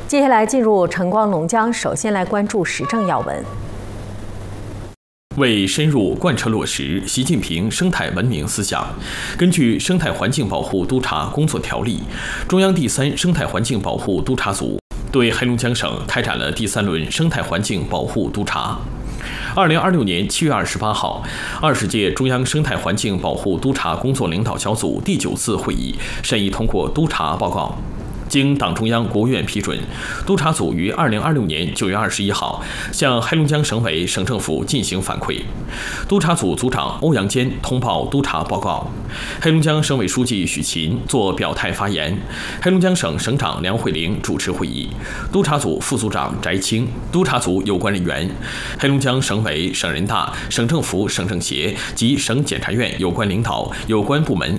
接下来进入晨光龙江，首先来关注时政要闻。 为深入贯彻落实习近平生态文明思想，根据《生态环境保护督察工作条例》，中央第3生态环境保护督察组对黑龙江省开展了第3轮生态环境保护督查。2026年7月28号，20届中央生态环境保护督察工作领导小组第9次会议审议通过督查报告。经党中央、国务院批准，督查组于2026年9月21号向黑龙江省委、省政府进行反馈。督查组组长欧阳坚通报督查报告，黑龙江省委书记许勤作表态发言，黑龙江省省长梁慧玲主持会议，督查组副组长翟青，督查组有关人员，黑龙江省委、省人大、省政府、省政协及省检察院有关领导、有关部门